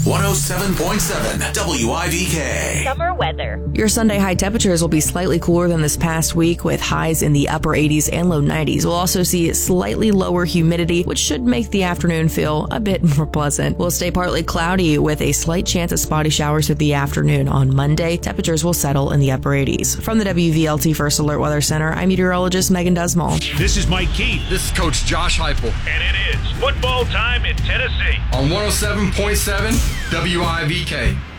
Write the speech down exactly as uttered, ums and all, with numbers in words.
one oh seven point seven W I V K. Summer weather. Your Sunday high temperatures will be slightly cooler than this past week, with highs in the upper eighties and low nineties. We'll also see slightly lower humidity, which should make the afternoon feel a bit more pleasant. We'll stay partly cloudy with a slight chance of spotty showers through the afternoon on Monday. Temperatures will settle in the upper eighties. From the W V L T First Alert Weather Center, I'm meteorologist Megan Desmall. This is Mike Keith. This is Coach Josh Heupel. And it is football time in Tennessee on one oh seven point seven W I V K.